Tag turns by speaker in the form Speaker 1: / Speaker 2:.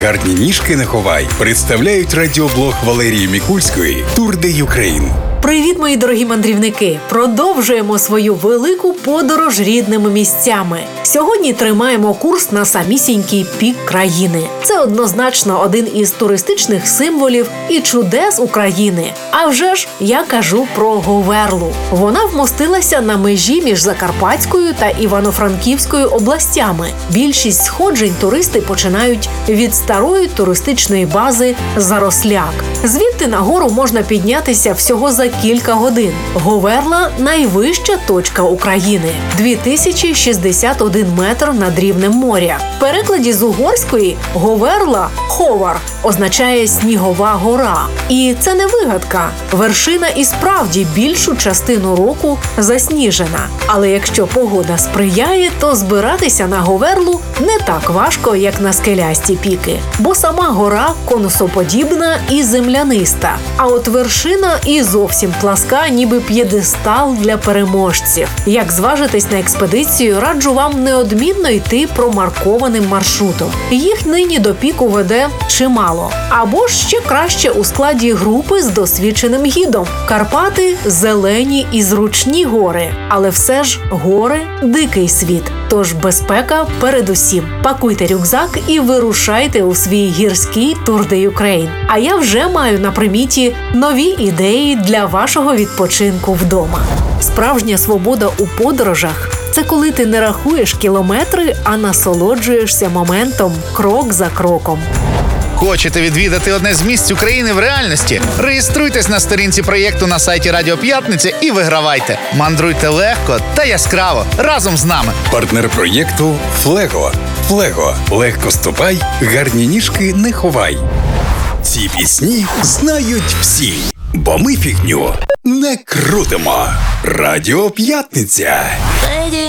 Speaker 1: Гарні ніжки не ховай представляють радіоблог Валерії Мікульської «Тур де Юкрейн».
Speaker 2: Привіт, мої дорогі мандрівники! Продовжуємо свою велику подорож рідними місцями. Сьогодні тримаємо курс на самісінький пік країни. Це однозначно один із туристичних символів і чудес України. А вже ж я кажу про Говерлу. Вона вмостилася на межі між Закарпатською та Івано-Франківською областями. Більшість сходжень туристи починають від старої туристичної бази Заросляк. Звідти нагору можна піднятися всього за кілька годин. Говерла – найвища точка України – 2061 метр над рівнем моря. В перекладі з угорської «Говерла» – «ховар» означає «снігова гора». І це не вигадка. Вершина і справді більшу частину року засніжена. Але якщо погода сприяє, то збиратися на Говерлу не так важко, як на скелясті піки. Бо сама гора конусоподібна і земляниста. А от вершина і зовсім пласка, ніби п'єдестал для переможців. Як зважитись на експедицію, раджу вам неодмінно йти промаркованим маршрутом. Їх нині до піку веде чимало. Або ж ще краще у складі групи з досвідченим гідом. Карпати – зелені і зручні гори. Але все ж гори – дикий світ. Тож безпека передусім. Пакуйте рюкзак і вирушайте у свій гірський Тур де Юкрейн. А я вже маю на приміті нові ідеї для вашого відпочинку вдома. Справжня свобода у подорожах – це коли ти не рахуєш кілометри, а насолоджуєшся моментом крок за кроком.
Speaker 3: Хочете відвідати одне з місць України в реальності? Реєструйтесь на сторінці проєкту на сайті Радіо П'ятниця і вигравайте. Мандруйте легко та яскраво разом з нами.
Speaker 1: Партнер проєкту «Флего». «Флего» – легко ступай, гарні ніжки не ховай. Ці пісні знають всі, бо ми фігню не крутимо. Радіо П'ятниця.